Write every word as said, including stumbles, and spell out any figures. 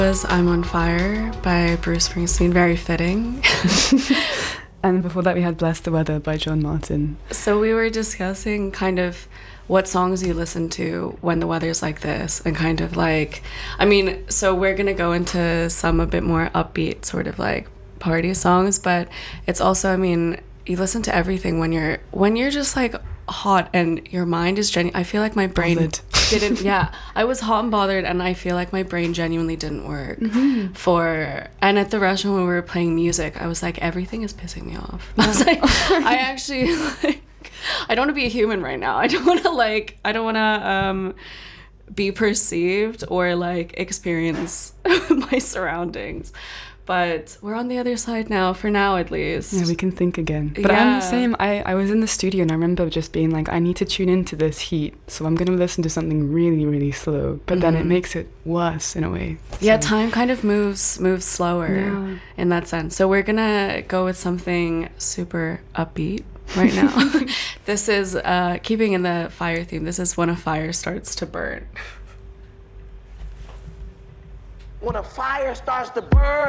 Was I'm on Fire by Bruce Springsteen, very fitting. And before that we had Bless the Weather by John Martin. So we were discussing kind of what songs you listen to when the weather's like this, and kind of like, I mean, so we're gonna go into some a bit more upbeat sort of like party songs, but it's also, I mean, you listen to everything when you're when you're just like hot and your mind is genuine. I feel like my brain Bothered. didn't yeah I was hot and bothered, and I feel like my brain genuinely didn't work. Mm-hmm. For and at the restaurant when we were playing music, I was like, everything is pissing me off. I was like, I actually like I don't want to be a human right now. I don't want to like I don't want to um be perceived or like experience my surroundings. But we're on the other side now, for now at least. Yeah, we can think again. But yeah. I'm the same. I, I was in the studio and I remember just being like, I need to tune into this heat, so I'm going to listen to something really, really slow. But mm-hmm. then it makes it worse in a way. So. Yeah, time kind of moves moves slower yeah. in that sense. So we're going to go with something super upbeat right now. This is, uh, keeping in the fire theme, this is When a Fire Starts to Burn. When a fire starts to burn.